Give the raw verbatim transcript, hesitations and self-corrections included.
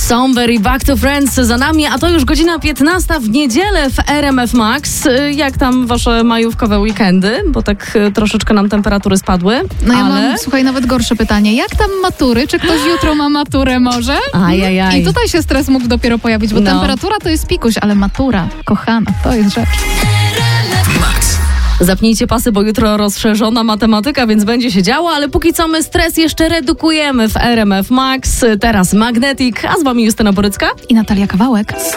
Somebody Back to Friends za nami, a to już godzina piętnasta w niedzielę w R M F Max. Jak tam wasze majówkowe weekendy? Bo tak troszeczkę nam temperatury spadły. No ja ale... mam, słuchaj, nawet gorsze pytanie. Jak tam matury? Czy ktoś jutro ma maturę może? Ajajaj. I tutaj się stres mógł dopiero pojawić, bo no. temperatura to jest pikuś, ale matura, kochana, to jest rzecz. Max. Zapnijcie pasy, bo jutro rozszerzona matematyka, więc będzie się działo, ale póki co my stres jeszcze redukujemy w R M F Max. Teraz Magnetic, a z wami Justyna Borycka I Natalia Kawałek.